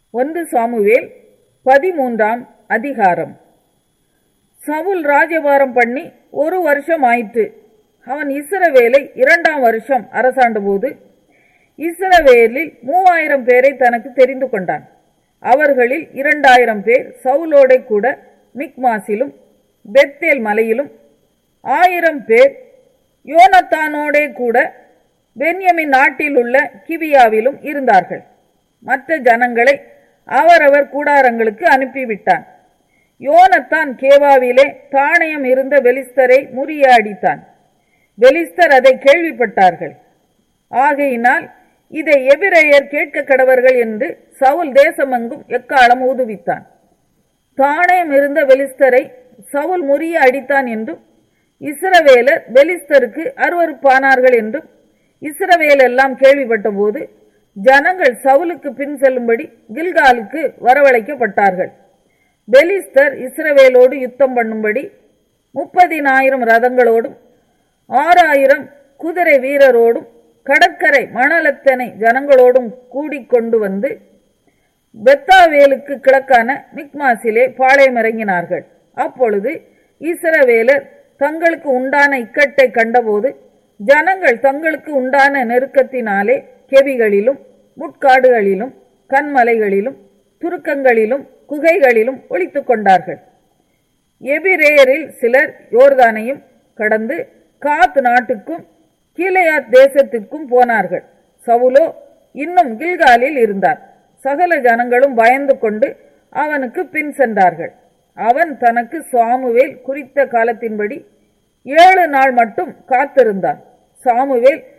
1 Samuel 13ஆம் அதிகாரம். சவுல் ராஜபாரம் பண்ணி 1 வருஷம் ஆயிற்று. அவன் இஸ்ரவேலை 2ஆம் வருஷம் அரசாண்டபோது இஸ்ரவேலில் 3000 பேரை தனக்கு தெரிந்து கொண்டான். அவர்களில் 2000 பேர் சவுலோட கூட மிக்மாசிலும் பெத்தேல் மலையிலும், 1000 பேர் யோனத்தானோட கூட பென்யமின் நாட்டில் உள்ள கிபியாவிலும் இருந்தார்கள். மற்ற ஜனங்களை அவரவர் கூடாரங்களுக்கு அனுப்பிவிட்டான். யோனத்தான் கேவாவிலே தானியம் இருந்த பெலிஸ்தரை முறியடித்தான். பெலிஸ்தர் அதை கேள்விப்பட்டார்கள். ஆகையினால் இதை எபிரெயர் கேட்க கடவர்கள் என்று சவுல் தேசமெங்கும் எக்காலம் ஊதுவித்தான். தானியம் இருந்த பெலிஸ்தரை சவுல் முறிய அடித்தான் என்றும், இஸ்ரவேலர் பெலிஸ்தருக்கு அருவருப்பானார்கள் என்றும் இஸ்ரவேல் எல்லாம் கேள்விப்பட்ட போது ஜனங்கள் சவுலுக்கு பின் செல்லும்படி கில்காலுக்கு வரவழைக்கப்பட்டார்கள். பெலிஸ்தர் இஸ்ரவேலோடு யுத்தம் பண்ணும்படி 30,000 ரதங்களோடும் 6,000 குதிரை வீரரோடும் கடற்கரை மணலத்தனை ஜனங்களோடும் கூடிக்கொண்டு வந்து பெத்தாவேலுக்கு கிழக்கான மிக்மாசிலே பாளையமிறங்கினார்கள். அப்பொழுது இஸ்ரவேலர் தங்களுக்கு உண்டான இக்கட்டை கண்டபோது ஜனங்கள் தங்களுக்கு உண்டான நெருக்கத்தினாலே கெபிகளிலும் முட்காடுகளிலும் கண்மலைகளிலும் துருக்கங்களிலும் குகைகளிலும் ஒளித்து கொண்டார்கள். எபிரேயரில் சிலர் யோர்தானையும் கடந்து காத் நாட்டுக்கும் கீலேயாத் தேசத்திற்கும் போனார்கள். சவுலோ இன்னும் கில்காலில் இருந்தார். சகல ஜனங்களும் பயந்து கொண்டு அவனுக்கு பின் சென்றார்கள். அவன் தனக்கு சாமுவேல் குறித்த காலத்தின்படி 7 நாள் மட்டும் காத்திருந்தான். சாமுவேல்